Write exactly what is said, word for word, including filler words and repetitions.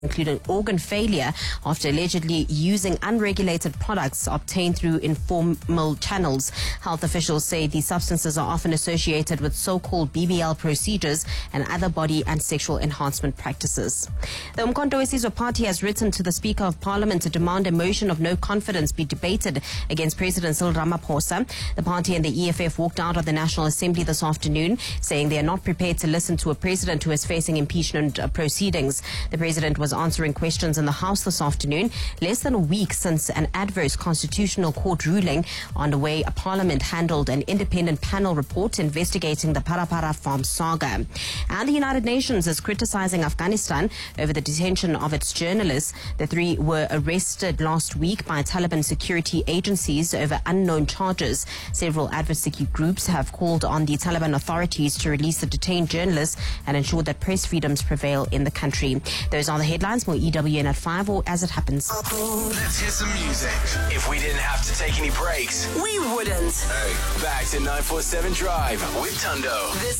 including organ failure after allegedly using unregulated products obtained through informal channels. Health officials say these substances are often associated with so-called B B L procedures and other body and sexual enhancement practices. The Umkhonto we Sizwe Party has written to the Speaker of Parliament to demand a motion of no confidence be debated against President Cyril Ramaphosa. The party and the E F F walked out of the National Assembly this afternoon, saying they are not prepared to listen to a president who is facing impeachment uh, proceedings. The president was answering questions in the House this afternoon, less than a week since an adverse constitutional court ruling on the way Parliament handled an independent panel report investigating the Parapara Farm saga. And the United Nations is criticizing Afghanistan over the detention of its journalists. The three were arrested last week by Taliban security agencies over unknown charges. Several advocacy groups have called on the Taliban authorities to release the detained journalists and ensure that press freedoms prevail in the country. Those are the headlines. More E W N at five or as it happens. Let's hear some music. If we didn't have to take any breaks, we wouldn't. Hey, back to nine four seven Drive with Tundo. This